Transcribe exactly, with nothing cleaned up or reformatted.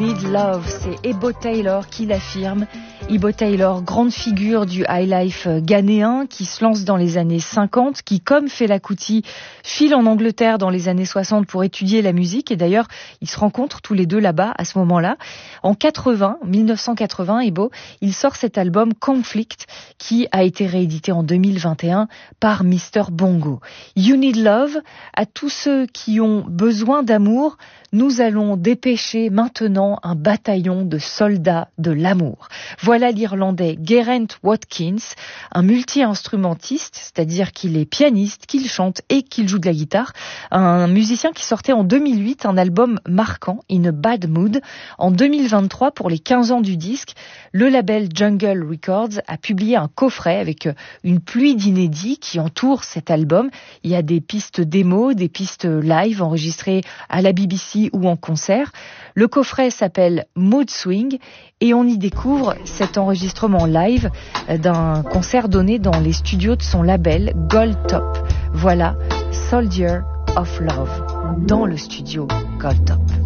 Need Love, c'est Ebo Taylor qui l'affirme. Ebo Taylor, grande figure du highlife ghanéen qui se lance dans les années cinquante, qui, comme Fela Kuti, file en Angleterre dans les années soixante pour étudier la musique. Et d'ailleurs, ils se rencontrent tous les deux là-bas à ce moment-là. En quatre-vingts, mille neuf cent quatre-vingts, Ebo, il sort cet album Conflict qui a été réédité en deux mille vingt et un par mister Bongo. You Need Love, à tous ceux qui ont besoin d'amour, nous allons dépêcher maintenant un bataillon de soldats de l'amour. Voilà l'Irlandais Geraint Watkins, un multi-instrumentiste, c'est-à-dire qu'il est pianiste, qu'il chante et qu'il joue de la guitare. Un musicien qui sortait en deux mille huit un album marquant, In a Bad Mood. En deux mille vingt-trois, pour les quinze ans du disque, le label Jungle Records a publié un coffret avec une pluie d'inédits qui entoure cet album. Il y a des pistes démo, des pistes live enregistrées à la B B C ou en concert. Le coffret s'appelle Mood Swing et on y découvre cet enregistrement live d'un concert donné dans les studios de son label Gold Top. Voilà Soldier of Love dans le studio Gold Top.